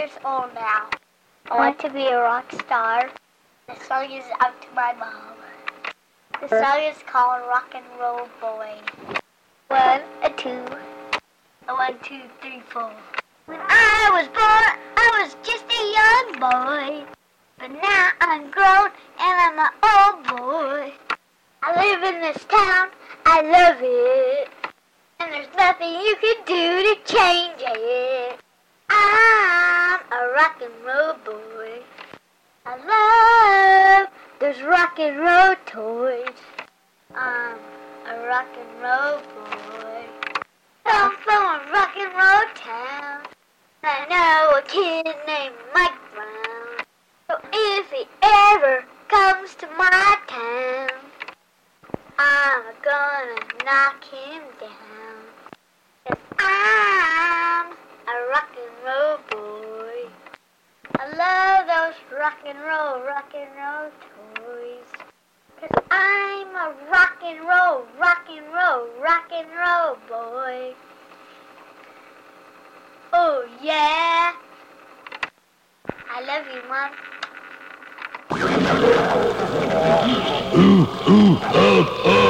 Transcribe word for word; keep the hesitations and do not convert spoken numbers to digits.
years old now. I want to be a rock star. The song is out to my mom. The song is called Rock and Roll Boy. One, a two, a one, two, three, four. When I was born, I was just a young boy. But now I'm grown and I'm an old boy. I live in this town, I love it. And there's nothing you can do to change it. I'm a rock and roll boy. I love those rock and roll toys. I'm a rock and roll boy. I'm from a rock and roll town. I know a kid named Mike Brown. So if he ever comes to my town, I'm gonna knock him down. 'Cause I'm a rock and roll boy. I love those rock and roll, rock and roll toys. 'Cause I'm a rock and roll, rock and roll, rock and roll boy. Oh yeah. I love you, Mom. Ooh, ooh, oh, oh.